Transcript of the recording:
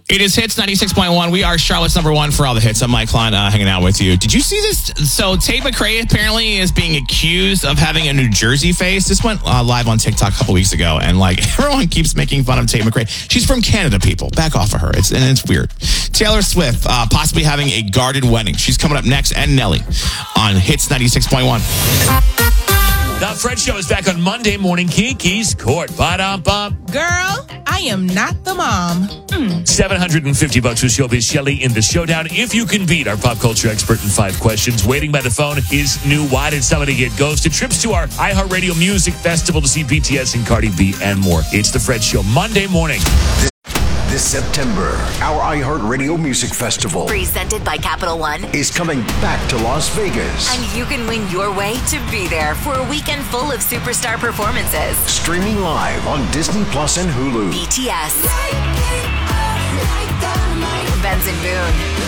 It is Hits 96.1. We are Charlotte's number one for all the hits. I'm Mike Klein, hanging out with you. Did you see this? So Tate McRae apparently is being accused of having a New Jersey face. This went live on TikTok a couple weeks ago, and everyone keeps making fun of Tate McRae. She's from Canada, people. Back off of her. It's weird. Taylor Swift possibly having a guarded wedding. She's coming up next, and Nelly on Hits 96.1. The Fred Show is back on Monday morning. Kiki's Court. Ba-dum-bum. Girl, I am not the mom. $750 with Showbiz Shelley in the showdown. If you can beat our pop culture expert in 5 questions, waiting by the phone is new Why Did Somebody Get Ghosted? Trips to our iHeartRadio Music Festival to see BTS and Cardi B and more. It's the Fred Show, Monday morning. This September, our iHeartRadio Music Festival, presented by Capital One, is coming back to Las Vegas. And you can win your way to be there for a weekend full of superstar performances. Streaming live on Disney Plus and Hulu. BTS,